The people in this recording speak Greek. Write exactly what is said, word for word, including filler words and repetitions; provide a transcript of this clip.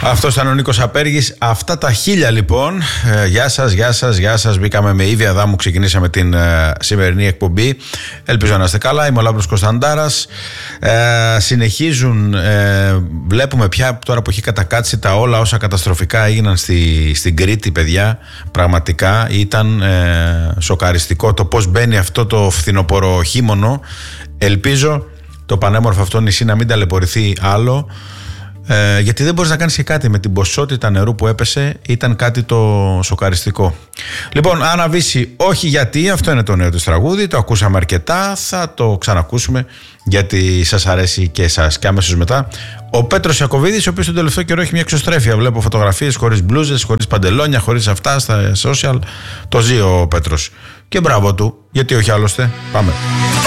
Αυτό ήταν ο Νίκος Απέργης. Αυτά τα χίλια λοιπόν. Ε, γεια σας, γεια σας, γεια σας. Μπήκαμε με Ήβια Δάμου, ξεκινήσαμε την ε, σημερινή εκπομπή. Ελπίζω να είστε καλά. Είμαι ο Λάμπρος Κωνσταντάρας. Ε, συνεχίζουν, ε, βλέπουμε πια τώρα που έχει κατακάτσει τα όλα όσα καταστροφικά έγιναν στη, στην Κρήτη, παιδιά. Πραγματικά ήταν ε, σοκαριστικό το πώς μπαίνει αυτό το φθινοπωρο χείμωνο. Ελπίζω το πανέμορφο αυτό νησί να μην ταλαιπωρηθεί άλλο. Ε, γιατί δεν μπορείς να κάνεις και κάτι με την ποσότητα νερού που έπεσε. Ήταν κάτι το σοκαριστικό. Λοιπόν, αναβήσει όχι γιατί, αυτό είναι το νέο της τραγούδι. Το ακούσαμε αρκετά, θα το ξανακούσουμε γιατί σας αρέσει και εσάς. Και αμέσως μετά ο Πέτρος Ιακωβίδης, ο οποίος τον τελευταίο καιρό έχει μια εξωστρέφεια. Βλέπω φωτογραφίες χωρίς μπλούζες, χωρίς παντελόνια, χωρίς αυτά στα social. Το ζει ο Πέτρος και μπράβο του, γιατί όχι άλλωστε. Πάμε.